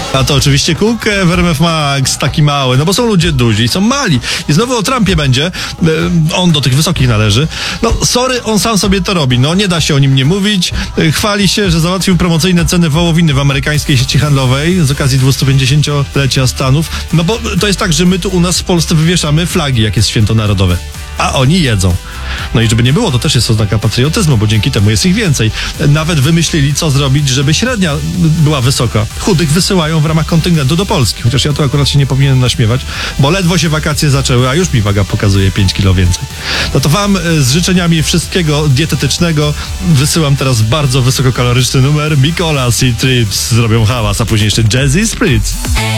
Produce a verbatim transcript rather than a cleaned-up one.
A to oczywiście Cook w R M F Max, taki mały, no bo są ludzie duzi i są mali. I znowu o Trumpie będzie, on do tych wysokich należy. No sorry, on sam sobie to robi, no nie da się o nim nie mówić. Chwali się, że załatwił promocyjne ceny wołowiny w amerykańskiej sieci handlowej z okazji dwustupięćdziesięciolecia Stanów. No bo to jest tak, że my tu u nas w Polsce wywieszamy flagi, jak jest święto narodowe, a oni jedzą. No i żeby nie było, to też jest oznaka patriotyzmu, bo dzięki temu jest ich więcej. Nawet wymyślili, co zrobić, żeby średnia była wysoka. Chudych wysyłają w ramach kontyngentu do Polski, chociaż ja tu akurat się nie powinienem naśmiewać, bo ledwo się wakacje zaczęły, a już mi waga pokazuje pięć kilo więcej. No to wam z życzeniami wszystkiego dietetycznego wysyłam teraz bardzo wysokokaloryczny numer. Mikolas i Trips zrobią hałas, a później jeszcze Jazzy Spritz.